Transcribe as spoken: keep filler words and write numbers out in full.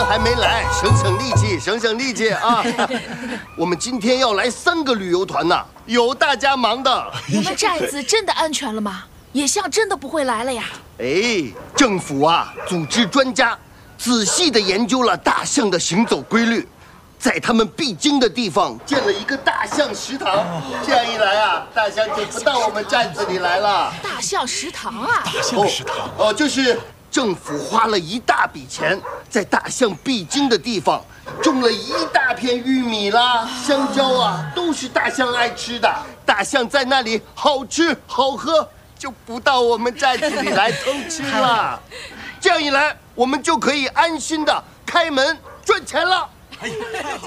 还没来，省省力气，省省力气啊！我们今天要来三个旅游团呢，有大家忙的。 我们寨子真的安全了吗？野象真的不会来了呀？ 哎，政府啊，组织专家仔细地研究了大象的行走规律，在他们必经的地方建了一个大象食堂。这样一来啊，大象就不到我们寨子里来了。 大象食堂啊？ 大象食堂哦，就是政府花了一大笔钱，在大象必经的地方种了一大片玉米啦、香蕉啊，都是大象爱吃的。大象在那里好吃好喝，就不到我们寨子里来偷吃了。这样一来，我们就可以安心的开门赚钱了。 哎呀，太好